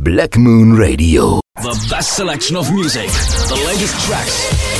Black Moon Radio. The best selection of music, the latest tracks,